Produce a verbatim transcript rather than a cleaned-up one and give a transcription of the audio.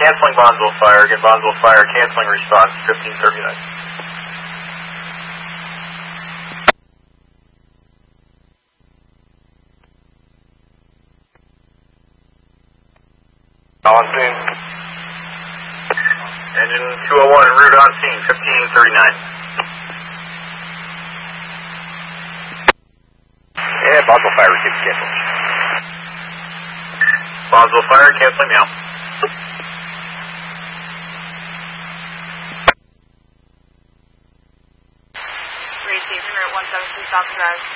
canceling Bonsville Fire. Again, Bonsville Fire canceling response, fifteen thirty-nine. On scene. Engine two oh one en route on scene, fifteen thirty-nine. And Bonsville Fire received cancel. Bonsville Fire canceling now. Receiving route one seven two South Drive.